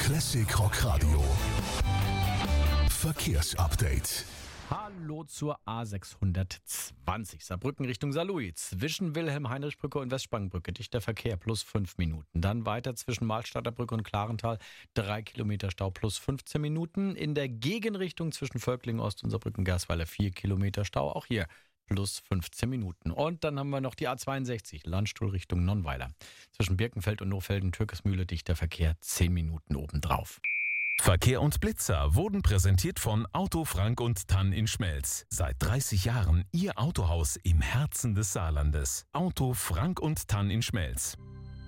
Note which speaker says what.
Speaker 1: Classic Rock Radio. Verkehrsupdate.
Speaker 2: Hallo zur A620 Saarbrücken Richtung Saarlouis. Zwischen Wilhelm-Heinrich-Brücke und Westspangenbrücke dichter Verkehr plus 5 Minuten. Dann weiter zwischen Mahlstadter Brücke und Klarental 3 Kilometer Stau plus 15 Minuten. In der Gegenrichtung zwischen Völklingen Ost und Saarbrücken-Gersweiler 4 Kilometer Stau. Auch hier plus 15 Minuten. Und dann haben wir noch die A62 Landstuhl Richtung Nonnweiler. Zwischen Birkenfeld und Nohfelden-Türkesmühle dichter Verkehr 10 Minuten obendrauf.
Speaker 3: Verkehr und Blitzer wurden präsentiert von Auto Frank und Tann in Schmelz. Seit 30 Jahren Ihr Autohaus im Herzen des Saarlandes. Auto Frank und Tann in Schmelz.